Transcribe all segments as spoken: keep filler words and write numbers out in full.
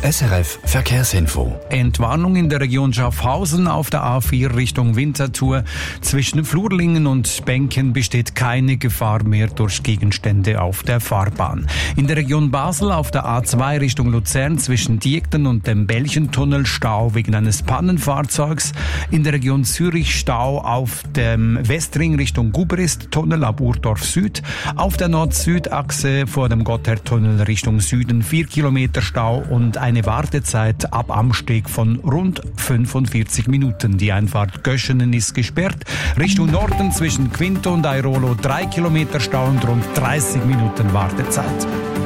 S R F Verkehrsinfo. Entwarnung in der Region Schaffhausen auf der A vier Richtung Winterthur. Zwischen Flurlingen und Benken besteht keine Gefahr mehr durch Gegenstände auf der Fahrbahn. In der Region Basel auf der A zwei Richtung Luzern zwischen Diekten und dem Belchentunnel Stau wegen eines Pannenfahrzeugs. In der Region Zürich Stau auf dem Westring Richtung Gubrist-Tunnel ab Urdorf Süd. Auf der Nord-Süd-Achse vor dem Gotthardtunnel Richtung Süden vier Kilometer Stau und eine Wartezeit ab Amsteg von rund fünfundvierzig Minuten. Die Einfahrt Göschenen ist gesperrt. Richtung Norden zwischen Quinto und Airolo drei Kilometer Stau und rund dreißig Minuten Wartezeit.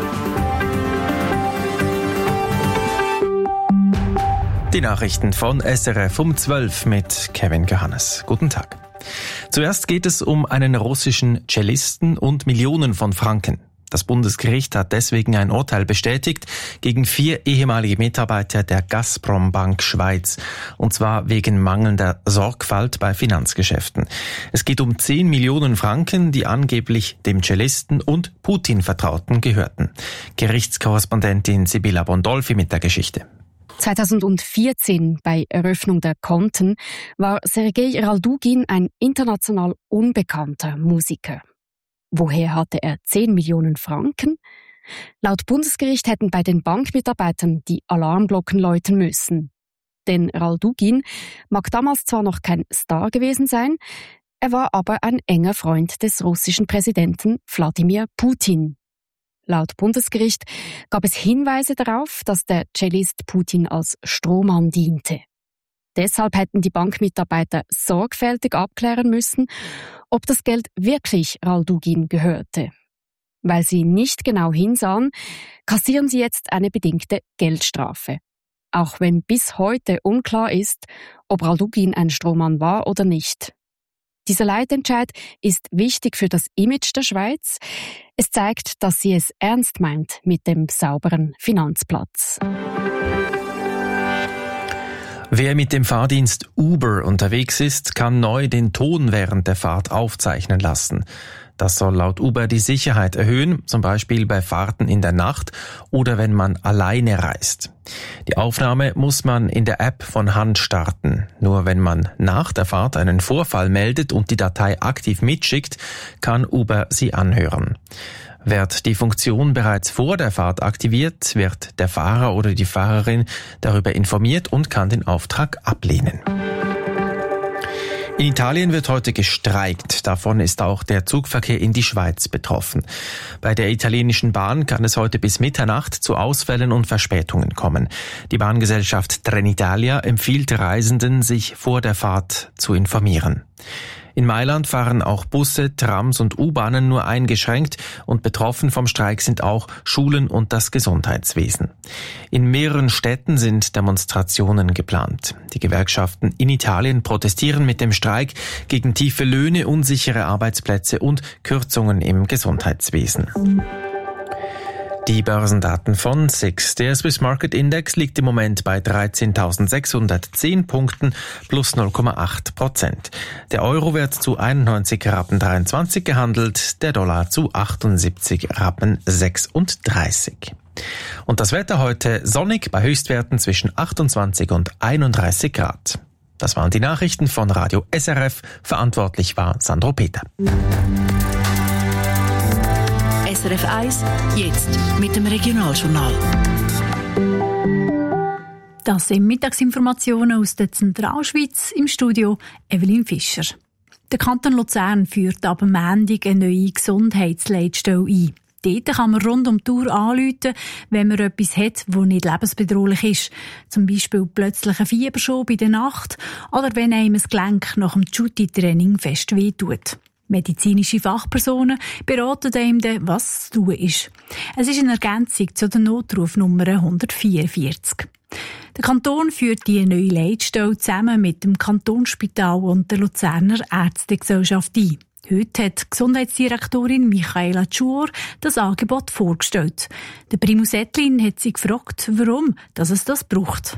Die Nachrichten von S R F um zwölf mit Kevin Johannes. Guten Tag. Zuerst geht es um einen russischen Cellisten und Millionen von Franken. Das Bundesgericht hat deswegen ein Urteil bestätigt gegen vier ehemalige Mitarbeiter der Gazprom Bank Schweiz. Und zwar wegen mangelnder Sorgfalt bei Finanzgeschäften. Es geht um zehn Millionen Franken, die angeblich dem Cellisten und Putin-Vertrauten gehörten. Gerichtskorrespondentin Sibylla Bondolfi mit der Geschichte. zweitausendvierzehn, bei Eröffnung der Konten, war Sergei Raldugin ein international unbekannter Musiker. Woher hatte er zehn Millionen Franken? Laut Bundesgericht hätten bei den Bankmitarbeitern die Alarmglocken läuten müssen. Denn Raldugin mag damals zwar noch kein Star gewesen sein, er war aber ein enger Freund des russischen Präsidenten Wladimir Putin. Laut Bundesgericht gab es Hinweise darauf, dass der Cellist Putin als Strohmann diente. Deshalb hätten die Bankmitarbeiter sorgfältig abklären müssen, ob das Geld wirklich Raldugin gehörte. Weil sie nicht genau hinsahen, kassieren sie jetzt eine bedingte Geldstrafe. Auch wenn bis heute unklar ist, ob Raldugin ein Strohmann war oder nicht. Dieser Leitentscheid ist wichtig für das Image der Schweiz. Es zeigt, dass sie es ernst meint mit dem sauberen Finanzplatz. Wer mit dem Fahrdienst Uber unterwegs ist, kann neu den Ton während der Fahrt aufzeichnen lassen. Das soll laut Uber die Sicherheit erhöhen, zum Beispiel bei Fahrten in der Nacht oder wenn man alleine reist. Die Aufnahme muss man in der App von Hand starten. Nur wenn man nach der Fahrt einen Vorfall meldet und die Datei aktiv mitschickt, kann Uber sie anhören. Wird die Funktion bereits vor der Fahrt aktiviert, wird der Fahrer oder die Fahrerin darüber informiert und kann den Auftrag ablehnen. In Italien wird heute gestreikt. Davon ist auch der Zugverkehr in die Schweiz betroffen. Bei der italienischen Bahn kann es heute bis Mitternacht zu Ausfällen und Verspätungen kommen. Die Bahngesellschaft Trenitalia empfiehlt Reisenden, sich vor der Fahrt zu informieren. In Mailand fahren auch Busse, Trams und U-Bahnen nur eingeschränkt und betroffen vom Streik sind auch Schulen und das Gesundheitswesen. In mehreren Städten sind Demonstrationen geplant. Die Gewerkschaften in Italien protestieren mit dem Streik gegen tiefe Löhne, unsichere Arbeitsplätze und Kürzungen im Gesundheitswesen. Die Börsendaten von S I X. Der Swiss Market Index liegt im Moment bei dreizehntausendsechshundertzehn Punkten plus null Komma acht Prozent. Der Euro wird zu einundneunzig Rappen dreiundzwanzig gehandelt, der Dollar zu achtundsiebzig Rappen sechsunddreißig. Und das Wetter heute sonnig bei Höchstwerten zwischen achtundzwanzig und einunddreißig Grad. Das waren die Nachrichten von Radio S R F. Verantwortlich war Sandro Peter. S R F eins, jetzt mit dem Regionaljournal. Das sind Mittagsinformationen aus der Zentralschweiz, im Studio Evelyn Fischer. Der Kanton Luzern führt ab Montag eine neue Gesundheitsleitstelle ein. Dort kann man rund um die Uhr anrufen, wenn man etwas hat, das nicht lebensbedrohlich ist. Zum Beispiel plötzlich ein Fieberschub in der Nacht oder wenn einem das Gelenk nach dem Jutti-Training fest wehtut. Medizinische Fachpersonen beraten einem dann, was zu tun ist. Es ist eine Ergänzung zu der Notrufnummer hundertvierundvierzig. Der Kanton führt die neue Leitstelle zusammen mit dem Kantonsspital und der Luzerner Ärztegesellschaft ein. Heute hat Gesundheitsdirektorin Michaela Tschur das Angebot vorgestellt. Der Primus Ettlin hat sie gefragt, warum dass es das braucht.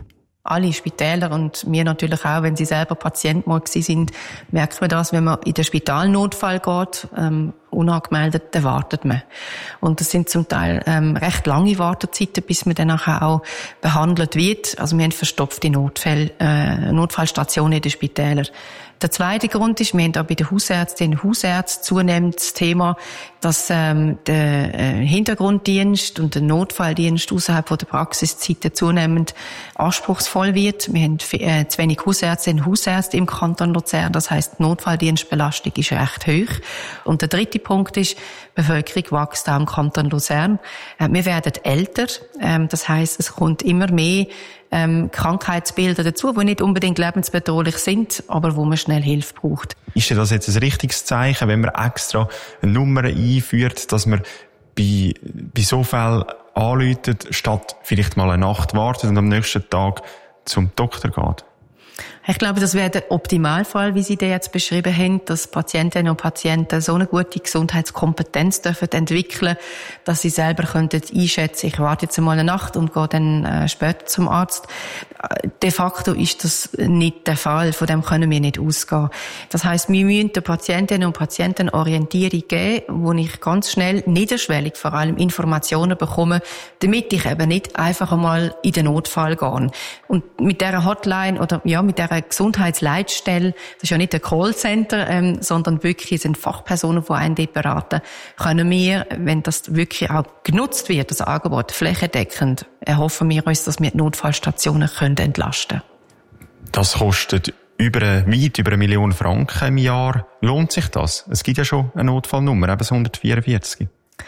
Alle Spitäler und wir natürlich auch, wenn sie selber Patient mal gewesen sind, merkt man das, wenn man in den Spitalnotfall geht, ähm, unangemeldet, dann wartet man. Und das sind zum Teil ähm, recht lange Wartezeiten, bis man dann auch behandelt wird. Also wir haben verstopfte Notfälle, äh, Notfallstationen in den Spitälern. Der zweite Grund ist, wir haben auch bei den Hausärztinnen und Hausärzten zunehmend das Thema, dass ähm, der äh, Hintergrunddienst und der Notfalldienst außerhalb von der Praxiszeiten zunehmend anspruchsvoll wird. Wir haben äh, zu wenig Hausärztinnen und Hausärzte im Kanton Luzern, das heisst, die Notfalldienstbelastung ist recht hoch. Und der dritte Punkt ist, die Bevölkerung wächst auch im Kanton Luzern. Äh, wir werden älter, ähm, das heisst, es kommt immer mehr ähm, Krankheitsbilder dazu, die nicht unbedingt lebensbedrohlich sind, aber wo man schnell Hilfe braucht. Ist denn das jetzt ein richtiges Zeichen, wenn man extra eine Nummer einführt, dass man bei, bei so Fällen anruft, statt vielleicht mal eine Nacht wartet und am nächsten Tag zum Doktor geht? Ich glaube, das wäre der Optimalfall, wie Sie den jetzt beschrieben haben, dass Patientinnen und Patienten so eine gute Gesundheitskompetenz dürfen entwickeln, dass sie selber könnten einschätzen, ich warte jetzt einmal eine Nacht und gehe dann äh, später zum Arzt. De facto ist das nicht der Fall, von dem können wir nicht ausgehen. Das heisst, wir müssen den Patientinnen und Patienten Orientierung geben, wo ich ganz schnell, niederschwellig vor allem, Informationen bekomme, damit ich eben nicht einfach einmal in den Notfall gehe. Und mit dieser Hotline oder ja, mit dieser Gesundheitsleitstelle, das ist ja nicht ein Callcenter, ähm, sondern wirklich sind Fachpersonen, die einen dort beraten, können wir, wenn das wirklich auch genutzt wird, das Angebot flächendeckend, erhoffen wir uns, dass wir die Notfallstationen können entlasten. Das kostet über eine, weit über eine Million Franken im Jahr. Lohnt sich das? Es gibt ja schon eine Notfallnummer, eben das hundertvierundvierzig.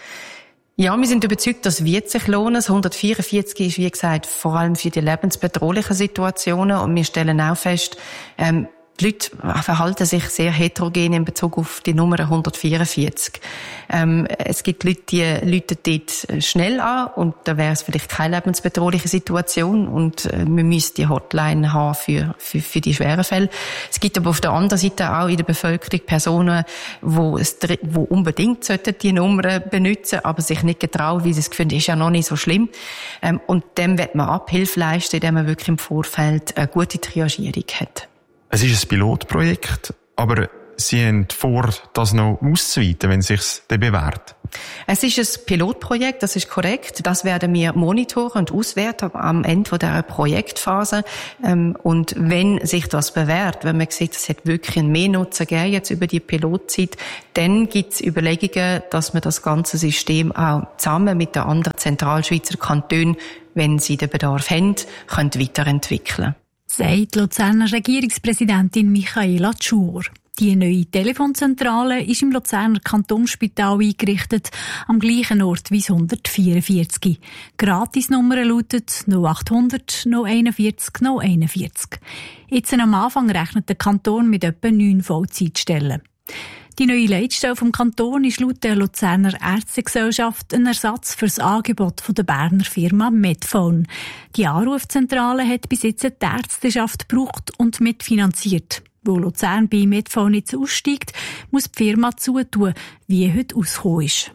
Ja, wir sind überzeugt, das wird sich lohnen. Das hundertvierundvierzig ist, wie gesagt, vor allem für die lebensbedrohlichen Situationen. Und wir stellen auch fest, ähm, die Leute verhalten sich sehr heterogen in Bezug auf die Nummer hundertvierundvierzig. Ähm, es gibt Leute, die rufen dort schnell an und da wäre es vielleicht keine lebensbedrohliche Situation und äh, wir müssen die Hotline haben für, für, für die schweren Fälle. Es gibt aber auf der anderen Seite auch in der Bevölkerung Personen, wo es, wo unbedingt sollten die Nummer benutzen, aber sich nicht getrauen, weil sie das Gefühl, ist ja noch nicht so schlimm. Ähm, und dem wird man Abhilfe leisten, indem man wirklich im Vorfeld eine gute Triagierung hat. Es ist ein Pilotprojekt, aber Sie haben vor, das noch auszuweiten, wenn es sich dann bewährt. Es ist ein Pilotprojekt, das ist korrekt. Das werden wir monitoren und auswerten am Ende dieser Projektphase. Und wenn sich das bewährt, wenn man sieht, es hat wirklich einen Mehrnutzen gegeben jetzt über die Pilotzeit, dann gibt es Überlegungen, dass man das ganze System auch zusammen mit den anderen Zentralschweizer Kantonen, wenn sie den Bedarf haben, können weiterentwickeln. Sagt die Luzerner Regierungspräsidentin Michaela Tschur. Die neue Telefonzentrale ist im Luzerner Kantonsspital eingerichtet, am gleichen Ort wie das hundertvierundvierzig. Gratisnummer lautet null achthundert null einundvierzig null einundvierzig. Jetzt am Anfang rechnet der Kanton mit etwa neun Vollzeitstellen. Die neue Leitstelle vom Kanton ist laut der Luzerner Ärztegesellschaft ein Ersatz für das Angebot von der Berner Firma Medphone. Die Anrufzentrale hat bis jetzt die Ärzteschaft gebraucht und mitfinanziert. Wo Luzern bei Medphone nicht aussteigt, muss die Firma zutun, wie heute ausgekommen ist.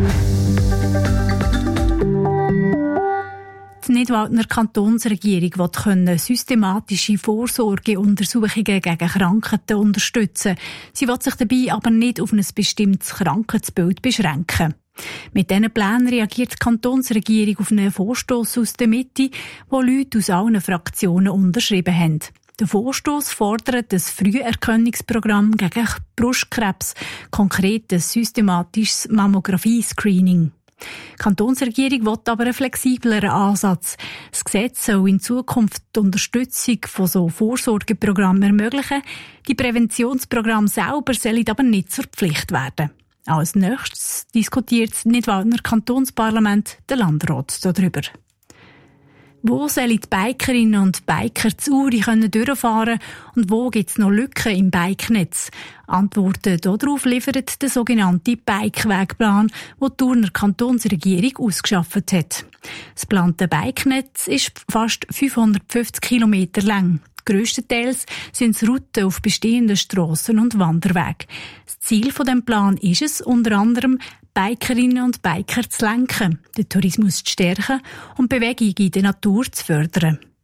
Die Nidwaldner Kantonsregierung will systematische Vorsorgeuntersuchungen gegen Krankheiten unterstützen. Sie will sich dabei aber nicht auf ein bestimmtes Krankheitsbild beschränken. Mit diesen Plänen reagiert die Kantonsregierung auf einen Vorstoss aus der Mitte, wo Leute aus allen Fraktionen unterschrieben haben. Der Vorstoss fordert ein Früherkennungsprogramm gegen Brustkrebs, konkret ein systematisches Mammographie-Screening. Die Kantonsregierung will aber einen flexibleren Ansatz. Das Gesetz soll in Zukunft die Unterstützung von so Vorsorgeprogrammen ermöglichen. Die Präventionsprogramme selber sollen aber nicht zur Pflicht werden. Als nächstes diskutiert das Nidwaldner Kantonsparlament der Landrat darüber. Wo sollen die Bikerinnen und Biker zu Uri durchfahren und wo gibt es noch Lücken im Bikenetz? Antworten darauf liefert der sogenannte Bikewegplan, den die Thuner Kantonsregierung ausgeschafft hat. Das geplante Bikenetz ist fast fünfhundertfünfzig Kilometer lang. Grösstenteils sind es Routen auf bestehenden Strassen und Wanderwegen. Das Ziel von dem Plan ist es, unter anderem Bikerinnen und Biker zu lenken, den Tourismus zu stärken und Bewegung in der Natur zu fördern.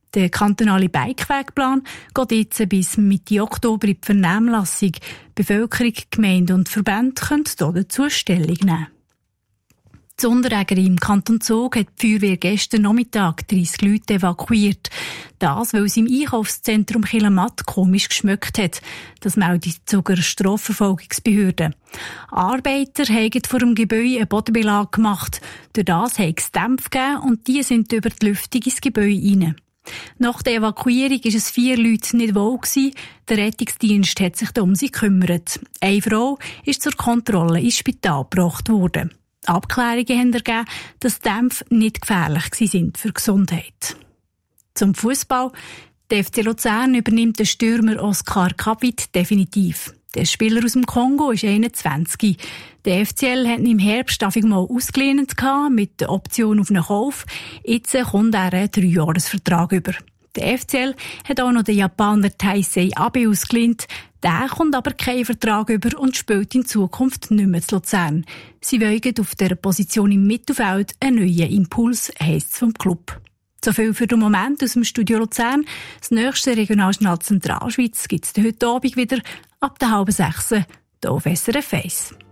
Der kantonale Bikewegplan geht jetzt bis Mitte Oktober in die Vernehmlassung. Bevölkerung, Gemeinden und Verbände können hier dazu Stellung nehmen. Die Sonderägerin im Kanton Zug hat die Feuerwehr gestern Nachmittag dreissig Leute evakuiert. Das, weil es im Einkaufszentrum Chilamatt komisch geschmeckt hat. Das meldet die Zuger Strafverfolgungsbehörde. Arbeiter haben vor dem Gebäude einen Bodenbelag gemacht. Durch das hat es Dämpfe gegeben und die sind über die Lüftung ins Gebäude hinein. Nach der Evakuierung war es vier Leute nicht wohl gewesen. Der Rettungsdienst hat sich um sie gekümmert. Eine Frau ist zur Kontrolle ins Spital gebracht worden. Abklärungen haben ergeben, dass die Dämpfe nicht gefährlich sind für die Gesundheit. Zum Fußball. Der F C Luzern übernimmt den Stürmer Oskar Kabit definitiv. Der Spieler aus dem Kongo ist einundzwanzig. Der F C L hat ihn im Herbst mal ausgelehnt mit der Option auf einen Kauf. Jetzt kommt er einen Dreijahresvertrag über. Der F C L hat auch noch den Japaner Taisei Abe ausgelehnt. Der kommt aber keinen Vertrag über und spielt in Zukunft nicht mehr zu Luzern. Sie wollen auf der Position im Mittelfeld einen neuen Impuls, heisst es vom Club. So viel für den Moment aus dem Studio Luzern. Das nächste Regionaljournal Zentralschweiz gibt es heute Abend wieder ab der halben sechs hier auf S R F eins.